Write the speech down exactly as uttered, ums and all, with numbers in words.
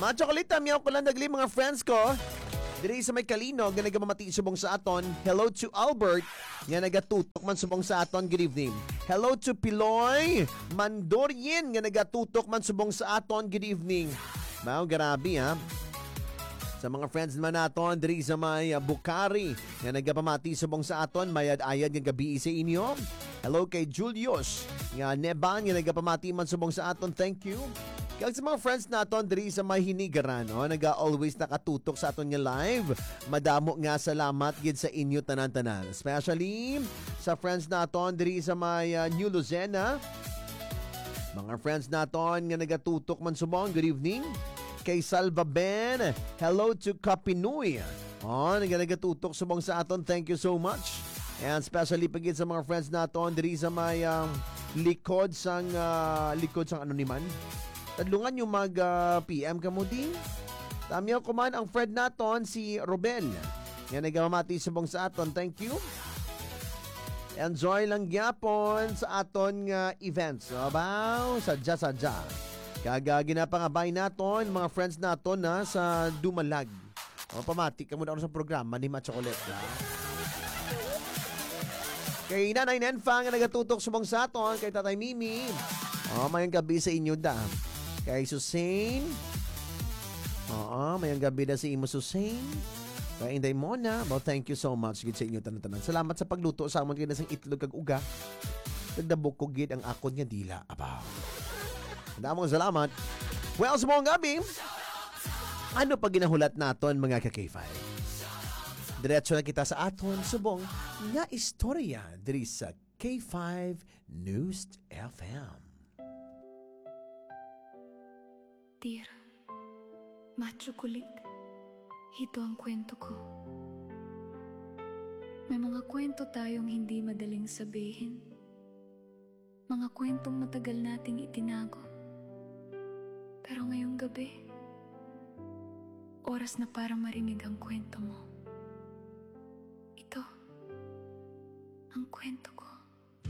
Mga chocolate, miyaw ko lang nagli mga friends ko. Diri sa may Kalino, nga nagamamati subong sa aton. Hello to Albert, nga nagatutok man subong sa aton. Good evening. Hello to Piloy Mandorien, nga nagatutok man subong sa aton. Good evening. Wow, grabe ha. Sa mga friends naman naton, diri sa may uh, Bukari, nga nagapamati subong sa aton. Mayad-ayad nga gabi sa inyo. Hello kay Julius, nga Neban, nga nagapamati man subong sa aton. Thank you. Kaya sa mga friends naton diri sa may Hinigaran, no, naga-always nakatutok sa aton nga live. Madamo nga salamat gid sa inyo tanan-tanan. Especially sa friends naton diri sa may uh, New Lucena. Mga friends naton nga nagatutok man subong. Good evening. Kay Salva Ben. Hello to Kapinoy. Oh, nga nagatutok subong sa aton. Thank you so much. And especially pagid sa mga friends naton diri sa may um, likod sang uh, likod sang ano ni man. Tadlungan yung mag-P M uh, ka mo din. Tamiyaw ko man ang friend naton si Robel. Yan nagamamati subong sa aton. Thank you. Enjoy lang gyapon sa aton nga events. Abaw, sadya-sadya. Kaga ginapangabay naton mga friends naton na sa Dumalag. O, pamati ka muna sa programa ni Machocolate. Ha? Kay Nanay Nenfa nga nagatutok subong sa aton. Kay Tatay Mimi. O, mayang gabi sa inyo da. Kay Susain. Oo, mayang gabi na si Imo Susain. Kay Inday Mona. Well, thank you so much gid sa inyo tanan-tanan. Salamat sa pagluto sa amon kay nasang itlog kag uga. Nagdabok ko gid ang akon nga dila. Abaw. Damong salamat. Well, sa mga gabi, ano pa ginahulat naton mga ka-K five? Diretso na kita sa aton subong nga istorya diri sa K five News F M. Dear, Machocolate, ito ang kwento ko. May mga kwento tayong hindi madaling sabihin. Mga kwentong matagal nating itinago. Pero ngayong gabi, oras na para marinig ang kwento mo. Ito, ang kwento ko.